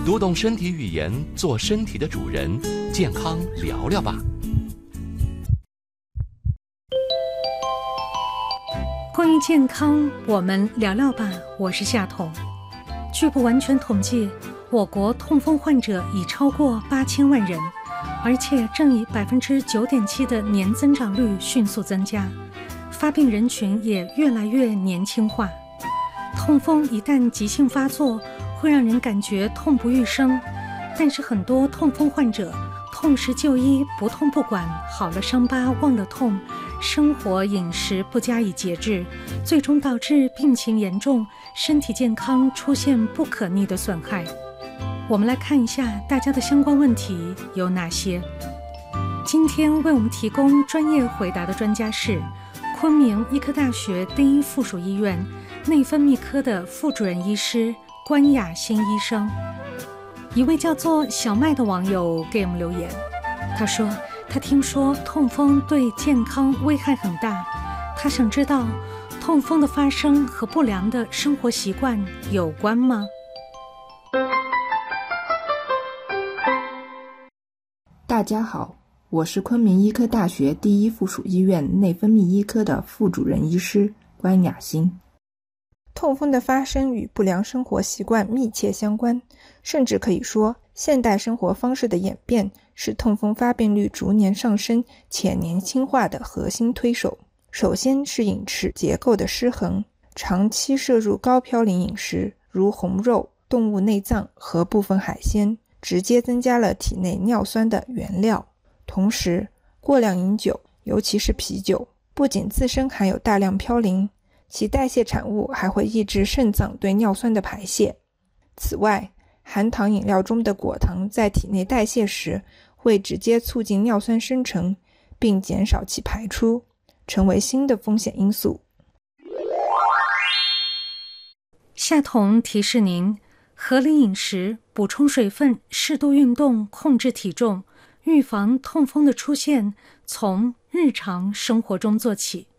读懂身体语言，做身体的主人，健康聊聊吧。 关于健康，我们聊聊吧。我是夏彤。据不完全统计，我国痛风患者已超过8000万人，而且正以9.7%的年增长率迅速增加，发病人群也越来越年轻化。痛风一旦急性发作，会让人感觉痛不欲生，但是很多痛风患者痛时就医，不痛不管，好了伤疤忘了痛，生活饮食不加以节制，最终导致病情严重，身体健康出现不可逆的损害。我们来看一下大家的相关问题有哪些。今天为我们提供专业回答的专家是昆明医科大学第一附属医院内分泌科的副主任医师关雅欣医生。一位叫做小麦的网友给我们留言，他说他听说痛风对健康危害很大，他想知道痛风的发生和不良的生活习惯有关吗？ 大家好，我是昆明医科大学第一附属医院内分泌医科的副主任医师关雅欣。 痛风的发生与不良生活习惯密切相关，甚至可以说，现代生活方式的演变是痛风发病率逐年上升且年轻化的核心推手。首先是饮食结构的失衡，长期摄入高嘌呤饮食，如红肉、动物内脏和部分海鲜，直接增加了体内尿酸的原料。同时，过量饮酒，尤其是啤酒，不仅自身含有大量嘌呤，其代谢产物还会抑制肾脏对尿酸的排泄。此外，含糖饮料中的果糖在体内代谢时，会直接促进尿酸生成，并减少其排出，成为新的风险因素。 夏彤提示您，合理饮食、补充水分、适度运动、控制体重，预防痛风的出现，从日常生活中做起。